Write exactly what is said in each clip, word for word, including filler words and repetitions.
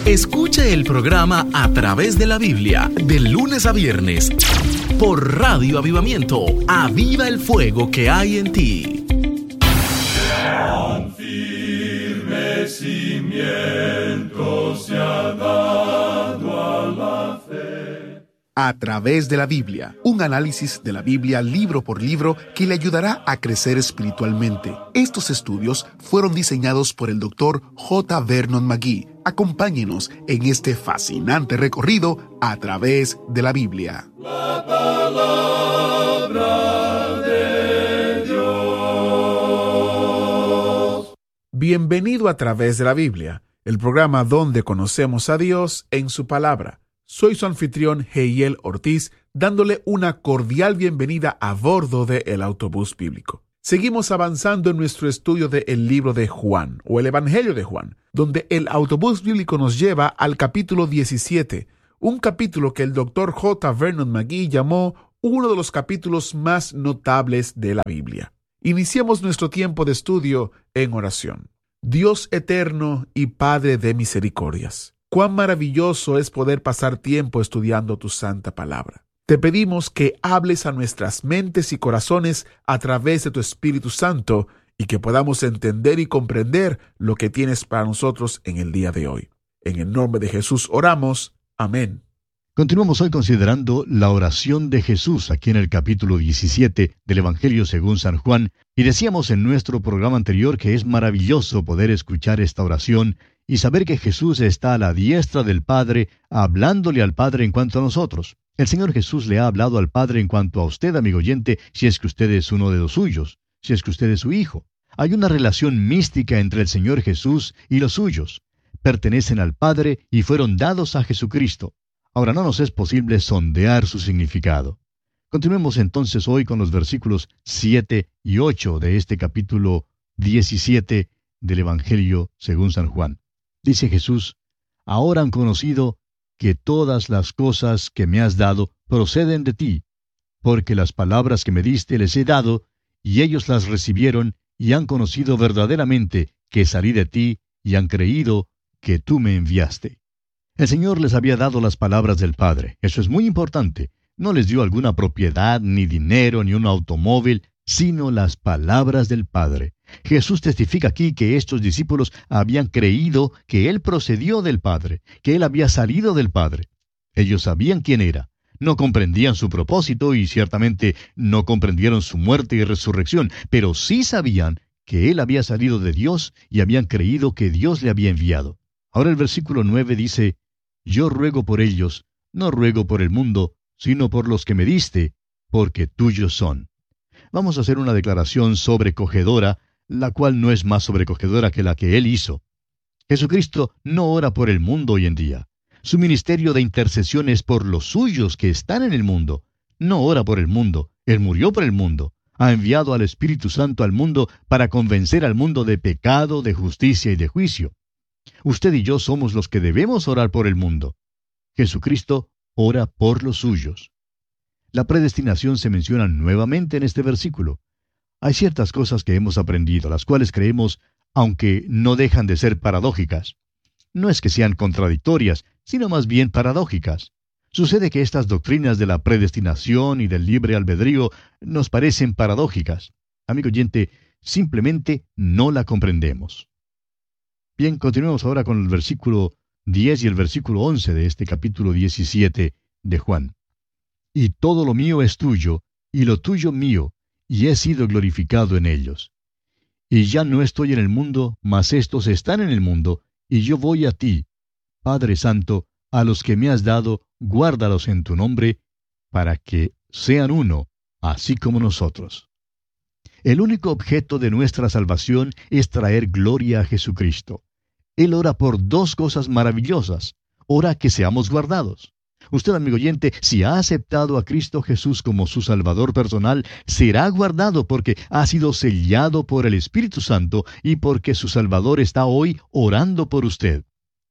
Escuche el programa A Través de la Biblia, de lunes a viernes, por Radio Avivamiento. Aviva el fuego que hay en ti. Tan firme cimiento se ha dado a la fe. A Través de la Biblia, un análisis de la Biblia libro por libro que le ayudará a crecer espiritualmente. Estos estudios fueron diseñados por el doctor J. Vernon McGee. Acompáñenos en este fascinante recorrido a través de la Biblia. La palabra de Dios. Bienvenido a Través de la Biblia, el programa donde conocemos a Dios en su palabra. Soy su anfitrión, Heiel Ortiz, dándole una cordial bienvenida a bordo de El Autobús Bíblico. Seguimos avanzando en nuestro estudio del libro de Juan, o el Evangelio de Juan, donde el Autobús Bíblico nos lleva al capítulo diecisiete, un capítulo que el doctor J. Vernon McGee llamó uno de los capítulos más notables de la Biblia. Iniciemos nuestro tiempo de estudio en oración. Dios eterno y Padre de misericordias, cuán maravilloso es poder pasar tiempo estudiando tu santa palabra. Te pedimos que hables a nuestras mentes y corazones a través de tu Espíritu Santo y que podamos entender y comprender lo que tienes para nosotros en el día de hoy. En el nombre de Jesús oramos. Amén. Continuamos hoy considerando la oración de Jesús aquí en el capítulo diecisiete del Evangelio según San Juan, y decíamos en nuestro programa anterior que es maravilloso poder escuchar esta oración y saber que Jesús está a la diestra del Padre, hablándole al Padre en cuanto a nosotros. El Señor Jesús le ha hablado al Padre en cuanto a usted, amigo oyente, si es que usted es uno de los suyos, si es que usted es su hijo. Hay una relación mística entre el Señor Jesús y los suyos. Pertenecen al Padre y fueron dados a Jesucristo. Ahora no nos es posible sondear su significado. Continuemos entonces hoy con los versículos siete y ocho de este capítulo diecisiete del Evangelio según San Juan. Dice Jesús: ahora han conocido que todas las cosas que me has dado proceden de ti, porque las palabras que me diste les he dado, y ellos las recibieron, y han conocido verdaderamente que salí de ti, y han creído que tú me enviaste. El Señor les había dado las palabras del Padre. Eso es muy importante. No les dio alguna propiedad, ni dinero, ni un automóvil, sino las palabras del Padre. Jesús testifica aquí que estos discípulos habían creído que Él procedió del Padre, que Él había salido del Padre. Ellos sabían quién era, no comprendían su propósito y ciertamente no comprendieron su muerte y resurrección, pero sí sabían que Él había salido de Dios y habían creído que Dios le había enviado. Ahora el versículo nueve dice: yo ruego por ellos, no ruego por el mundo, sino por los que me diste, porque tuyos son. Vamos a hacer una declaración sobrecogedora, la cual no es más sobrecogedora que la que Él hizo. Jesucristo no ora por el mundo hoy en día. Su ministerio de intercesión es por los suyos que están en el mundo. No ora por el mundo. Él murió por el mundo. Ha enviado al Espíritu Santo al mundo para convencer al mundo de pecado, de justicia y de juicio. Usted y yo somos los que debemos orar por el mundo. Jesucristo ora por los suyos. La predestinación se menciona nuevamente en este versículo. Hay ciertas cosas que hemos aprendido, las cuales creemos, aunque no dejan de ser paradójicas. No es que sean contradictorias, sino más bien paradójicas. Sucede que estas doctrinas de la predestinación y del libre albedrío nos parecen paradójicas. Amigo oyente, simplemente no la comprendemos. Bien, continuemos ahora con el versículo diez y el versículo once de este capítulo diecisiete de Juan. Y todo lo mío es tuyo, y lo tuyo mío, y he sido glorificado en ellos. Y ya no estoy en el mundo, mas éstos están en el mundo, y yo voy a ti. Padre Santo, a los que me has dado, guárdalos en tu nombre, para que sean uno, así como nosotros. El único objeto de nuestra salvación es traer gloria a Jesucristo. Él ora por dos cosas maravillosas. Ora que seamos guardados. Usted, amigo oyente, si ha aceptado a Cristo Jesús como su Salvador personal, será guardado porque ha sido sellado por el Espíritu Santo y porque su Salvador está hoy orando por usted.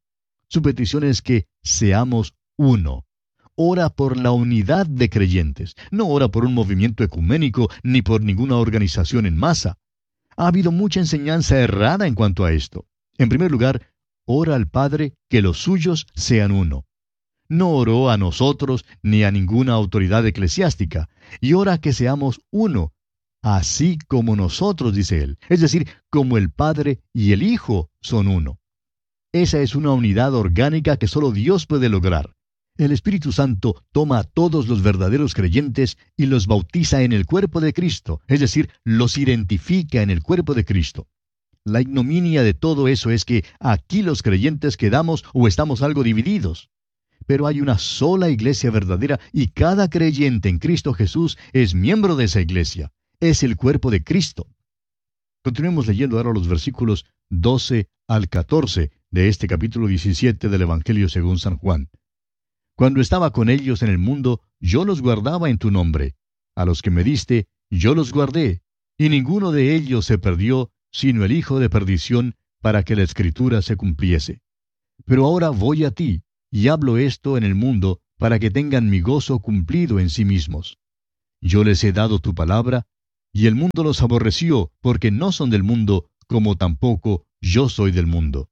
Su petición es que seamos uno. Ora por la unidad de creyentes. No ora por un movimiento ecuménico ni por ninguna organización en masa. Ha habido mucha enseñanza errada en cuanto a esto. En primer lugar, ora al Padre que los suyos sean uno. No oró a nosotros ni a ninguna autoridad eclesiástica, y ora que seamos uno, así como nosotros, dice él, es decir, como el Padre y el Hijo son uno. Esa es una unidad orgánica que solo Dios puede lograr. El Espíritu Santo toma a todos los verdaderos creyentes y los bautiza en el cuerpo de Cristo, es decir, los identifica en el cuerpo de Cristo. La ignominia de todo eso es que aquí los creyentes quedamos o estamos algo divididos. Pero hay una sola iglesia verdadera y cada creyente en Cristo Jesús es miembro de esa iglesia. Es el cuerpo de Cristo. Continuemos leyendo ahora los versículos doce al catorce de este capítulo diecisiete del Evangelio según San Juan. Cuando estaba con ellos en el mundo, yo los guardaba en tu nombre. A los que me diste, yo los guardé, y ninguno de ellos se perdió, sino el hijo de perdición, para que la Escritura se cumpliese. Pero ahora voy a ti, y hablo esto en el mundo, para que tengan mi gozo cumplido en sí mismos. Yo les he dado tu palabra, y el mundo los aborreció, porque no son del mundo, como tampoco yo soy del mundo.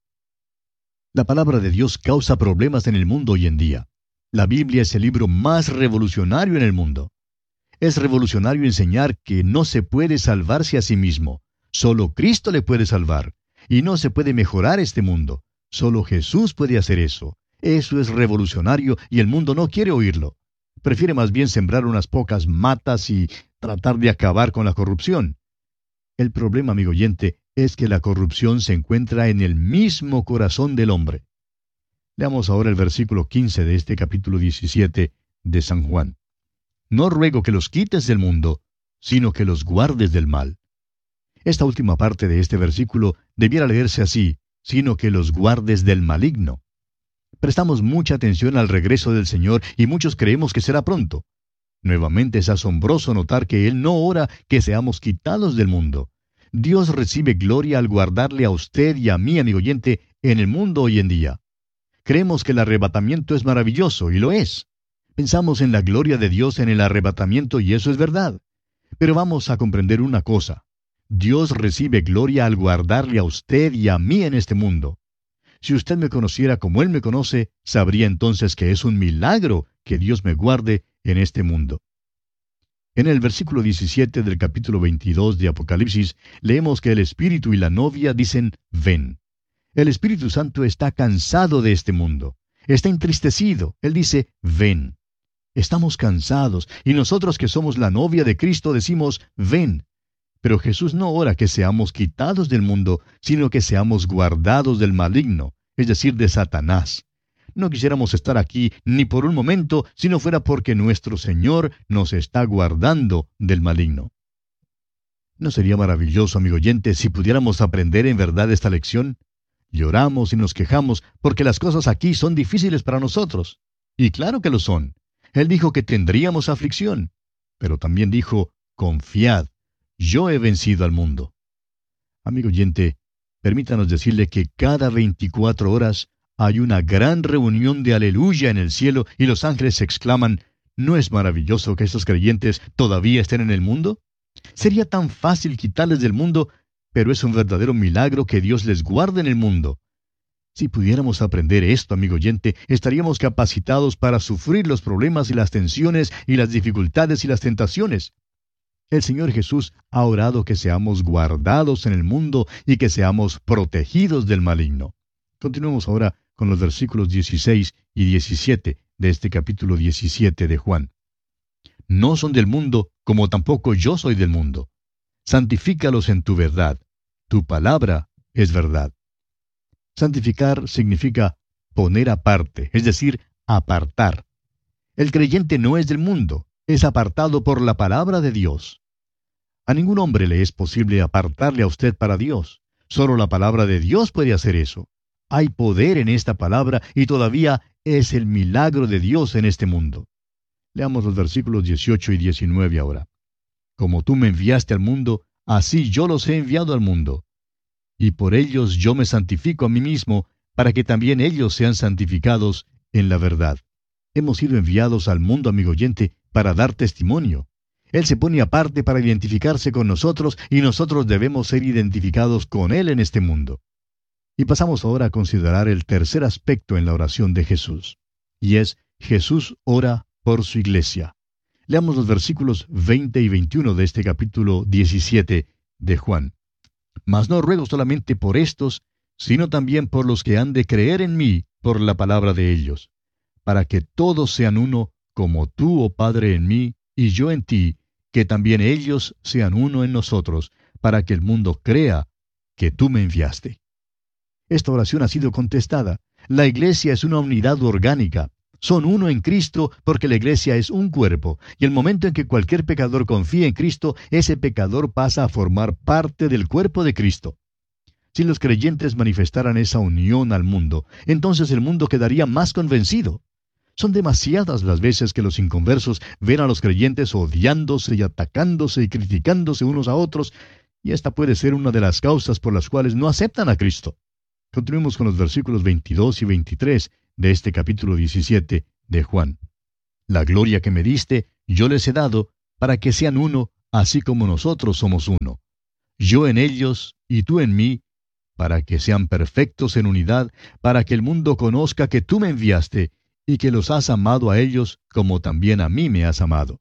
La palabra de Dios causa problemas en el mundo hoy en día. La Biblia es el libro más revolucionario en el mundo. Es revolucionario enseñar que no se puede salvarse a sí mismo. Solo Cristo le puede salvar. Y no se puede mejorar este mundo. Solo Jesús puede hacer eso. Eso es revolucionario y el mundo no quiere oírlo. Prefiere más bien sembrar unas pocas matas y tratar de acabar con la corrupción. El problema, amigo oyente, es que la corrupción se encuentra en el mismo corazón del hombre. Leamos ahora el versículo quince de este capítulo diecisiete de San Juan. No ruego que los quites del mundo, sino que los guardes del mal. Esta última parte de este versículo debiera leerse así, sino que los guardes del maligno. Prestamos mucha atención al regreso del Señor y muchos creemos que será pronto. Nuevamente es asombroso notar que Él no ora que seamos quitados del mundo. Dios recibe gloria al guardarle a usted y a mí, amigo oyente, en el mundo hoy en día. Creemos que el arrebatamiento es maravilloso, y lo es. Pensamos en la gloria de Dios en el arrebatamiento, y eso es verdad. Pero vamos a comprender una cosa. Dios recibe gloria al guardarle a usted y a mí en este mundo. Si usted me conociera como Él me conoce, sabría entonces que es un milagro que Dios me guarde en este mundo. En el versículo diecisiete del capítulo veintidós de Apocalipsis, leemos que el Espíritu y la novia dicen, ven. El Espíritu Santo está cansado de este mundo. Está entristecido. Él dice, ven. Estamos cansados, y nosotros que somos la novia de Cristo decimos, ven. Pero Jesús no ora que seamos quitados del mundo, sino que seamos guardados del maligno, es decir, de Satanás. No quisiéramos estar aquí ni por un momento, si no fuera porque nuestro Señor nos está guardando del maligno. ¿No sería maravilloso, amigo oyente, si pudiéramos aprender en verdad esta lección? Lloramos y nos quejamos porque las cosas aquí son difíciles para nosotros. Y claro que lo son. Él dijo que tendríamos aflicción. Pero también dijo, confiad, yo he vencido al mundo. Amigo oyente, permítanos decirle que cada veinticuatro horas hay una gran reunión de aleluya en el cielo y los ángeles exclaman, ¿no es maravilloso que estos creyentes todavía estén en el mundo? Sería tan fácil quitarles del mundo, pero es un verdadero milagro que Dios les guarde en el mundo. Si pudiéramos aprender esto, amigo oyente, estaríamos capacitados para sufrir los problemas y las tensiones y las dificultades y las tentaciones. El Señor Jesús ha orado que seamos guardados en el mundo y que seamos protegidos del maligno. Continuemos ahora con los versículos dieciséis y diecisiete de este capítulo diecisiete de Juan. No son del mundo, como tampoco yo soy del mundo. Santifícalos en tu verdad. Tu palabra es verdad. Santificar significa poner aparte, es decir, apartar. El creyente no es del mundo, es apartado por la palabra de Dios. A ningún hombre le es posible apartarle a usted para Dios. Solo la palabra de Dios puede hacer eso. Hay poder en esta palabra y todavía es el milagro de Dios en este mundo. Leamos los versículos dieciocho y diecinueve ahora. Como tú me enviaste al mundo, así yo los he enviado al mundo. Y por ellos yo me santifico a mí mismo, para que también ellos sean santificados en la verdad. Hemos sido enviados al mundo, amigo oyente, para dar testimonio. Él se pone aparte para identificarse con nosotros y nosotros debemos ser identificados con Él en este mundo. Y pasamos ahora a considerar el tercer aspecto en la oración de Jesús, y es Jesús ora por su iglesia. Leamos los versículos veinte y veintiuno de este capítulo diecisiete de Juan. Mas no ruego solamente por estos, sino también por los que han de creer en mí por la palabra de ellos, para que todos sean uno, como tú, oh Padre, en mí, y yo en ti, que también ellos sean uno en nosotros, para que el mundo crea que tú me enviaste. Esta oración ha sido contestada. La iglesia es una unidad orgánica. Son uno en Cristo porque la iglesia es un cuerpo, y el momento en que cualquier pecador confía en Cristo, ese pecador pasa a formar parte del cuerpo de Cristo. Si los creyentes manifestaran esa unión al mundo, entonces el mundo quedaría más convencido. Son demasiadas las veces que los inconversos ven a los creyentes odiándose y atacándose y criticándose unos a otros, y esta puede ser una de las causas por las cuales no aceptan a Cristo. Continuemos con los versículos veintidós y veintitrés de este capítulo diecisiete de Juan. La gloria que me diste, yo les he dado, para que sean uno, así como nosotros somos uno. Yo en ellos y tú en mí, para que sean perfectos en unidad, para que el mundo conozca que tú me enviaste, y que los has amado a ellos como también a mí me has amado.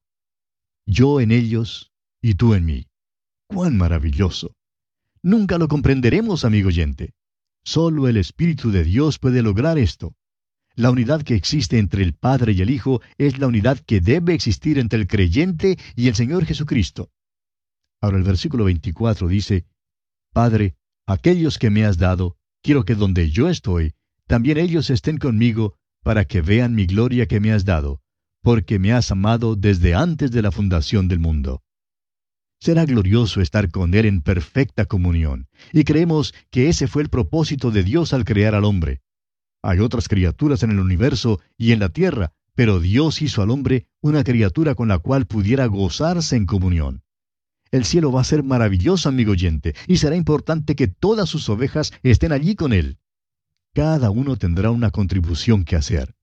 Yo en ellos y tú en mí. ¡Cuán maravilloso! Nunca lo comprenderemos, amigo oyente. Solo el Espíritu de Dios puede lograr esto. La unidad que existe entre el Padre y el Hijo es la unidad que debe existir entre el creyente y el Señor Jesucristo. Ahora el versículo veinticuatro dice, Padre, aquellos que me has dado, quiero que donde yo estoy, también ellos estén conmigo, para que vean mi gloria que me has dado, porque me has amado desde antes de la fundación del mundo. Será glorioso estar con Él en perfecta comunión, y creemos que ese fue el propósito de Dios al crear al hombre. Hay otras criaturas en el universo y en la tierra, pero Dios hizo al hombre una criatura con la cual pudiera gozarse en comunión. El cielo va a ser maravilloso, amigo oyente, y será importante que todas sus ovejas estén allí con Él. Cada uno tendrá una contribución que hacer.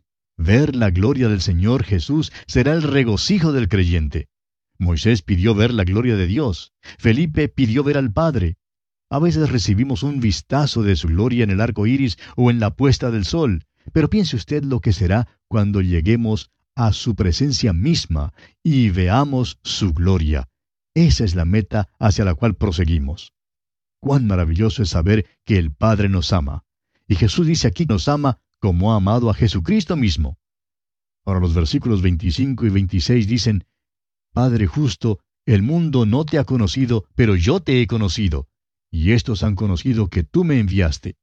Ver la gloria del Señor Jesús será el regocijo del creyente. Moisés pidió ver la gloria de Dios. Felipe pidió ver al Padre. A veces recibimos un vistazo de su gloria en el arco iris o en la puesta del sol, pero piense usted lo que será cuando lleguemos a su presencia misma y veamos su gloria. Esa es la meta hacia la cual proseguimos. Cuán maravilloso es saber que el Padre nos ama. Y Jesús dice aquí que nos ama como ha amado a Jesucristo mismo. Ahora los versículos veinticinco y veintiséis dicen, Padre justo, el mundo no te ha conocido, pero yo te he conocido, y estos han conocido que tú me enviaste.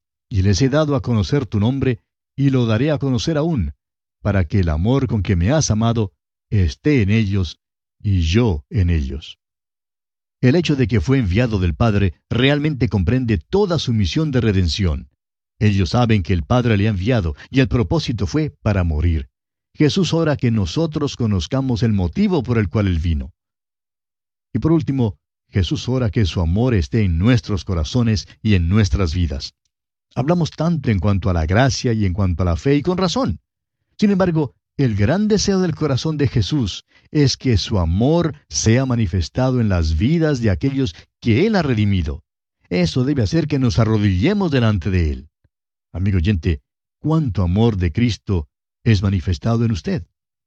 Y les he dado a conocer tu nombre, y lo daré a conocer aún, para que el amor con que me has amado esté en ellos, y yo en ellos. El hecho de que fue enviado del Padre realmente comprende toda su misión de redención. Ellos saben que el Padre le ha enviado, y el propósito fue para morir. Jesús ora que nosotros conozcamos el motivo por el cual Él vino. Y por último, Jesús ora que su amor esté en nuestros corazones y en nuestras vidas. Hablamos tanto en cuanto a la gracia y en cuanto a la fe, y con razón. Sin embargo, el gran deseo del corazón de Jesús es que su amor sea manifestado en las vidas de aquellos que Él ha redimido. Eso debe hacer que nos arrodillemos delante de Él. Amigo oyente, ¿cuánto amor de Cristo es manifestado en usted?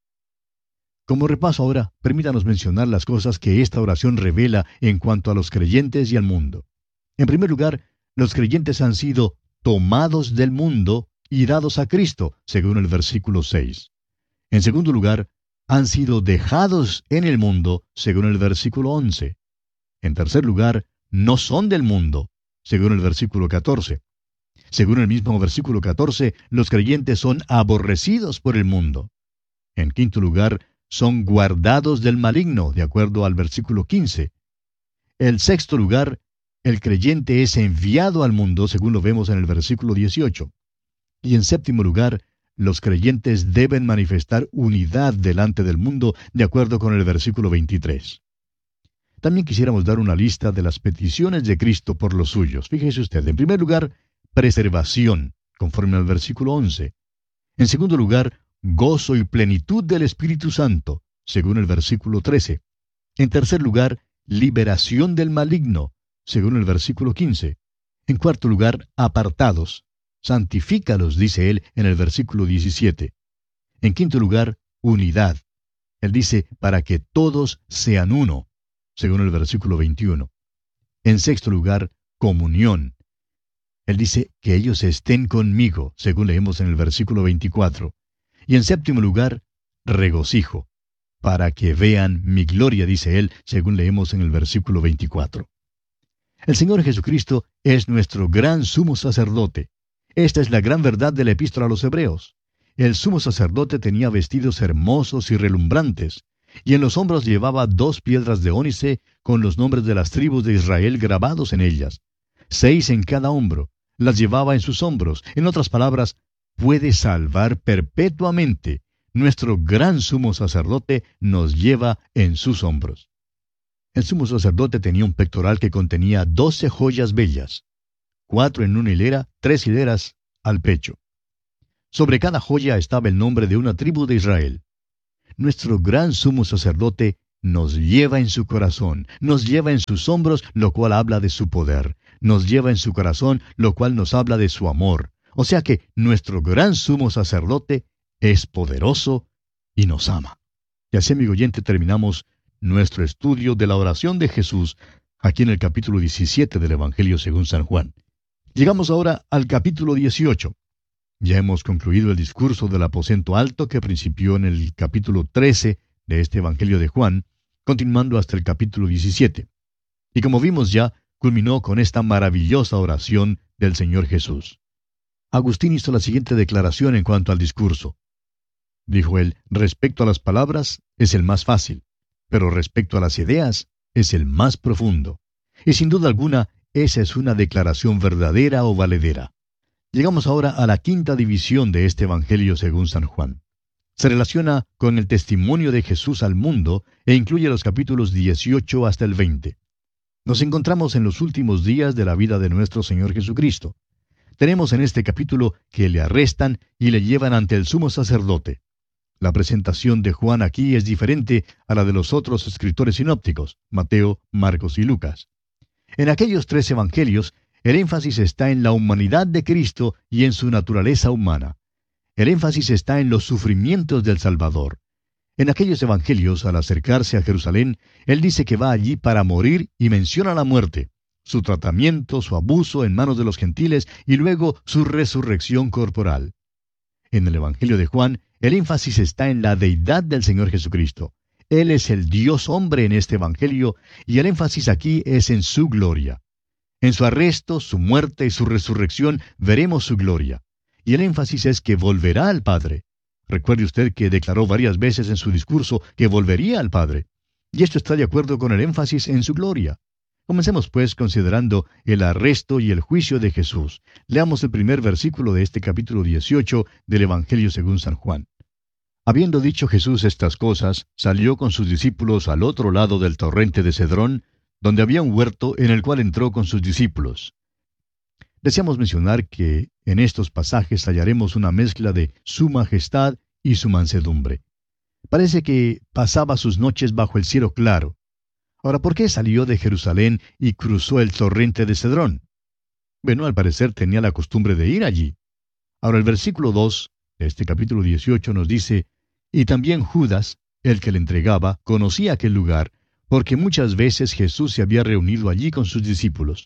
Como repaso ahora, permítanos mencionar las cosas que esta oración revela en cuanto a los creyentes y al mundo. En primer lugar, los creyentes han sido tomados del mundo y dados a Cristo, según el versículo seis. En segundo lugar, han sido dejados en el mundo, según el versículo once. En tercer lugar, no son del mundo, según el versículo catorce. Según el mismo versículo catorce, los creyentes son aborrecidos por el mundo. En quinto lugar, son guardados del maligno, de acuerdo al versículo quince. En sexto lugar, el creyente es enviado al mundo, según lo vemos en el versículo dieciocho. Y en séptimo lugar, los creyentes deben manifestar unidad delante del mundo, de acuerdo con el versículo veintitrés. También quisiéramos dar una lista de las peticiones de Cristo por los suyos. Fíjese usted, en primer lugar, preservación, conforme al versículo once. En segundo lugar, gozo y plenitud del Espíritu Santo, según el versículo trece. En tercer lugar, liberación del maligno, según el versículo quince. En cuarto lugar, apartados. Santifícalos, dice él en el versículo diecisiete. En quinto lugar, unidad. Él dice, para que todos sean uno, según el versículo veintiuno. En sexto lugar, comunión. Él dice, que ellos estén conmigo, según leemos en el versículo veinticuatro. Y en séptimo lugar, regocijo. Para que vean mi gloria, dice él, según leemos en el versículo veinticuatro. El Señor Jesucristo es nuestro gran sumo sacerdote. Esta es la gran verdad de la epístola a los Hebreos. El sumo sacerdote tenía vestidos hermosos y relumbrantes, y en los hombros llevaba dos piedras de ónice con los nombres de las tribus de Israel grabados en ellas. Seis en cada hombro. Las llevaba en sus hombros. En otras palabras, puede salvar perpetuamente. Nuestro gran sumo sacerdote nos lleva en sus hombros. El sumo sacerdote tenía un pectoral que contenía doce joyas bellas, cuatro en una hilera, tres hileras al pecho. Sobre cada joya estaba el nombre de una tribu de Israel. Nuestro gran sumo sacerdote nos lleva en su corazón, nos lleva en sus hombros, lo cual habla de su poder, nos lleva en su corazón, lo cual nos habla de su amor. O sea que nuestro gran sumo sacerdote es poderoso y nos ama. Y así, amigo oyente, terminamos nuestro estudio de la oración de Jesús aquí en el capítulo diecisiete del Evangelio según San Juan. Llegamos ahora al capítulo dieciocho. Ya hemos concluido el discurso del aposento alto que principió en el capítulo trece de este Evangelio de Juan, continuando hasta el capítulo diecisiete. Y como vimos ya, culminó con esta maravillosa oración del Señor Jesús. Agustín hizo la siguiente declaración en cuanto al discurso. Dijo él, respecto a las palabras es el más fácil, pero respecto a las ideas es el más profundo. Y sin duda alguna, esa es una declaración verdadera o valedera. Llegamos ahora a la quinta división de este Evangelio según San Juan. Se relaciona con el testimonio de Jesús al mundo e incluye los capítulos dieciocho hasta el veinte. Nos encontramos en los últimos días de la vida de nuestro Señor Jesucristo. Tenemos en este capítulo que le arrestan y le llevan ante el sumo sacerdote. La presentación de Juan aquí es diferente a la de los otros escritores sinópticos, Mateo, Marcos y Lucas. En aquellos tres evangelios, el énfasis está en la humanidad de Cristo y en su naturaleza humana. El énfasis está en los sufrimientos del Salvador. En aquellos evangelios, al acercarse a Jerusalén, él dice que va allí para morir y menciona la muerte, su tratamiento, su abuso en manos de los gentiles y luego su resurrección corporal. En el Evangelio de Juan, el énfasis está en la deidad del Señor Jesucristo. Él es el Dios hombre en este Evangelio y el énfasis aquí es en su gloria. En su arresto, su muerte y su resurrección veremos su gloria. Y el énfasis es que volverá al Padre. Recuerde usted que declaró varias veces en su discurso que volvería al Padre. Y esto está de acuerdo con el énfasis en su gloria. Comencemos pues considerando el arresto y el juicio de Jesús. Leamos el primer versículo de este capítulo dieciocho del Evangelio según San Juan. Habiendo dicho Jesús estas cosas, salió con sus discípulos al otro lado del torrente de Cedrón, donde había un huerto en el cual entró con sus discípulos. Deseamos mencionar que en estos pasajes hallaremos una mezcla de su majestad y su mansedumbre. Parece que pasaba sus noches bajo el cielo claro. Ahora, ¿por qué salió de Jerusalén y cruzó el torrente de Cedrón? Bueno, al parecer tenía la costumbre de ir allí. Ahora, el versículo dos de este capítulo dieciocho nos dice, y también Judas, el que le entregaba, conocía aquel lugar, porque muchas veces Jesús se había reunido allí con sus discípulos.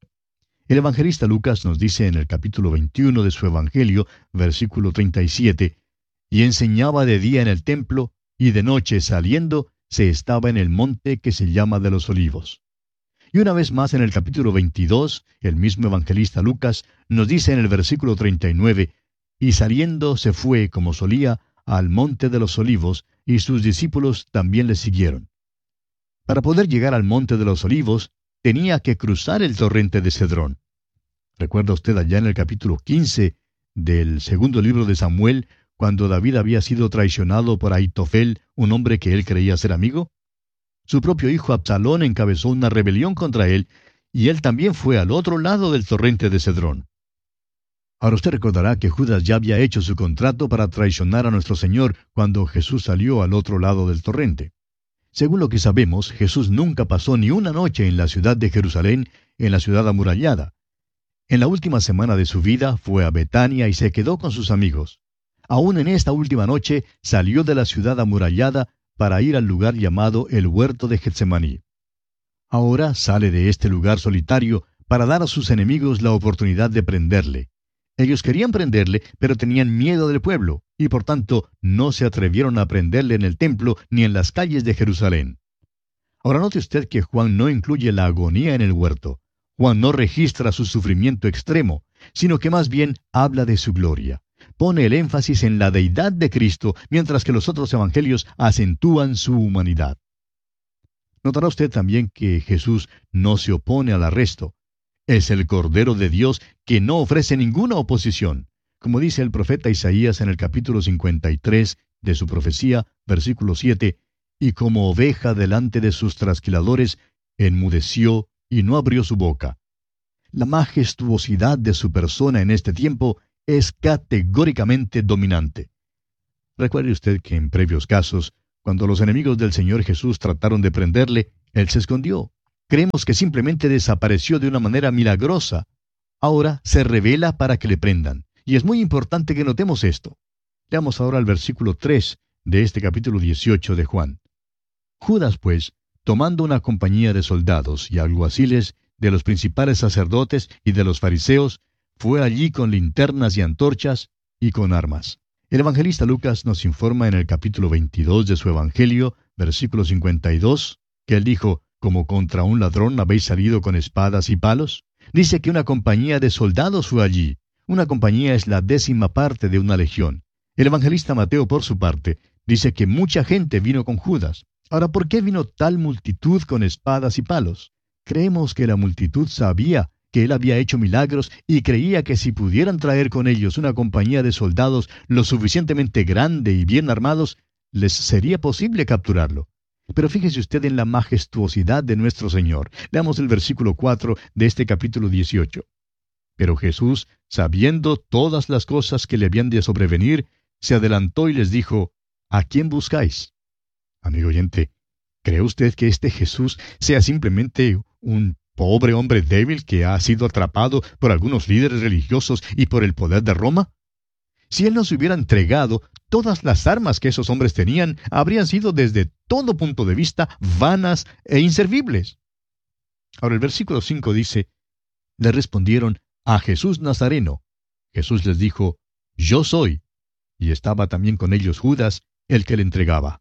El evangelista Lucas nos dice en el capítulo veintiuno de su Evangelio, versículo treinta y siete, y enseñaba de día en el templo, y de noche saliendo, se estaba en el monte que se llama de los Olivos. Y una vez más en el capítulo veintidós, el mismo evangelista Lucas nos dice en el versículo treinta y nueve, y saliendo se fue, como solía, al monte de los Olivos, y sus discípulos también le siguieron. Para poder llegar al monte de los Olivos, tenía que cruzar el torrente de Cedrón. ¿Recuerda usted allá en el capítulo quince del segundo libro de Samuel, cuando David había sido traicionado por Ahitofel, un hombre que él creía ser amigo? Su propio hijo Absalón encabezó una rebelión contra él, y él también fue al otro lado del torrente de Cedrón. Ahora usted recordará que Judas ya había hecho su contrato para traicionar a nuestro Señor cuando Jesús salió al otro lado del torrente. Según lo que sabemos, Jesús nunca pasó ni una noche en la ciudad de Jerusalén, en la ciudad amurallada. En la última semana de su vida fue a Betania y se quedó con sus amigos. Aún en esta última noche salió de la ciudad amurallada para ir al lugar llamado el huerto de Getsemaní. Ahora sale de este lugar solitario para dar a sus enemigos la oportunidad de prenderle. Ellos querían prenderle, pero tenían miedo del pueblo, y por tanto no se atrevieron a prenderle en el templo ni en las calles de Jerusalén. Ahora note usted que Juan no incluye la agonía en el huerto. Juan no registra su sufrimiento extremo, sino que más bien habla de su gloria. Pone el énfasis en la deidad de Cristo, mientras que los otros evangelios acentúan su humanidad. Notará usted también que Jesús no se opone al arresto. Es el Cordero de Dios que no ofrece ninguna oposición. Como dice el profeta Isaías en el capítulo cincuenta y tres de su profecía, versículo siete, y como oveja delante de sus trasquiladores, enmudeció y no abrió su boca. La majestuosidad de su persona en este tiempo es categóricamente dominante. Recuerde usted que en previos casos, cuando los enemigos del Señor Jesús trataron de prenderle, Él se escondió. Creemos que simplemente desapareció de una manera milagrosa. Ahora se revela para que le prendan. Y es muy importante que notemos esto. Leamos ahora el versículo tres de este capítulo dieciocho de Juan. Judas, pues, tomando una compañía de soldados y alguaciles, de los principales sacerdotes y de los fariseos, fue allí con linternas y antorchas y con armas. El evangelista Lucas nos informa en el capítulo veintidós de su evangelio, versículo cincuenta y dos, que él dijo, ¿como contra un ladrón habéis salido con espadas y palos? Dice que una compañía de soldados fue allí. Una compañía es la décima parte de una legión. El evangelista Mateo, por su parte, dice que mucha gente vino con Judas. Ahora, ¿por qué vino tal multitud con espadas y palos? Creemos que la multitud sabía que él había hecho milagros y creía que si pudieran traer con ellos una compañía de soldados lo suficientemente grande y bien armados, les sería posible capturarlo. Pero fíjese usted en la majestuosidad de nuestro Señor. Leamos el versículo cuatro de este capítulo dieciocho. Pero Jesús, sabiendo todas las cosas que le habían de sobrevenir, se adelantó y les dijo, ¿a quién buscáis? Amigo oyente, ¿cree usted que este Jesús sea simplemente un pobre hombre débil que ha sido atrapado por algunos líderes religiosos y por el poder de Roma? Si él nos hubiera entregado, todas las armas que esos hombres tenían habrían sido desde todo punto de vista vanas e inservibles. Ahora el versículo cinco dice, le respondieron, a Jesús Nazareno. Jesús les dijo, yo soy. Y estaba también con ellos Judas, el que le entregaba.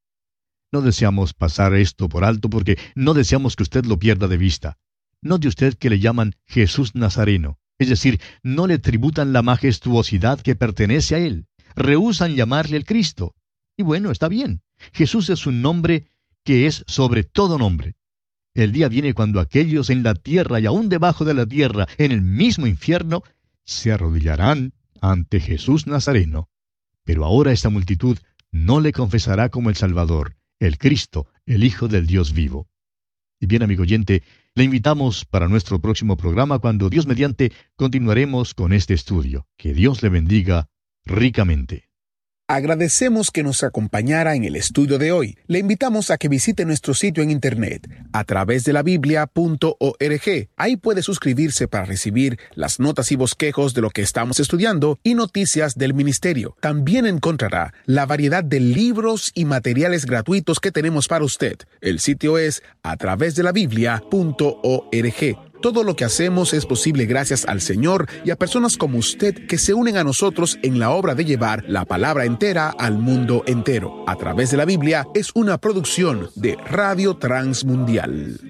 No deseamos pasar esto por alto porque no deseamos que usted lo pierda de vista. Note usted que le llaman Jesús Nazareno, es decir, no le tributan la majestuosidad que pertenece a él. Rehúsan llamarle el Cristo. Y bueno, está bien. Jesús es un nombre que es sobre todo nombre. El día viene cuando aquellos en la tierra y aún debajo de la tierra, en el mismo infierno, se arrodillarán ante Jesús Nazareno. Pero ahora esta multitud no le confesará como el Salvador, el Cristo, el Hijo del Dios vivo. Y bien, amigo oyente, le invitamos para nuestro próximo programa cuando Dios mediante continuaremos con este estudio. Que Dios le bendiga ricamente. Agradecemos que nos acompañara en el estudio de hoy. Le invitamos a que visite nuestro sitio en internet a través de la biblia punto org. Ahí puede suscribirse para recibir las notas y bosquejos de lo que estamos estudiando y noticias del ministerio. También encontrará la variedad de libros y materiales gratuitos que tenemos para usted. El sitio es a través de la biblia punto org. Todo lo que hacemos es posible gracias al Señor y a personas como usted que se unen a nosotros en la obra de llevar la palabra entera al mundo entero. A través de la Biblia es una producción de Radio Transmundial.